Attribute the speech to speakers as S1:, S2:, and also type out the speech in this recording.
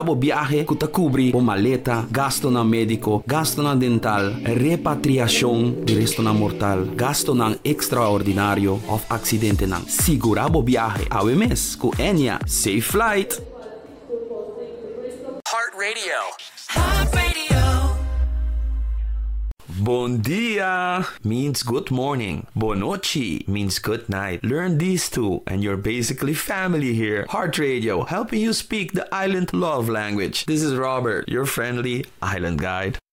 S1: O biyahe, kutakubri, o maleta, gasto ng mediko, gasto ng dental, repatriasyon di resto ng mortal, gasto ng extraordinaryo of aksidente ng sigurabo biyahe. AWMS, ku Enya, safe flight!
S2: Heart Radio. Heart Radio.
S1: Bon dia means good morning. Bonochi means good night. Learn these two and you're basically family here. Heart Radio, helping you speak the island love language. This is Robert, your friendly island guide.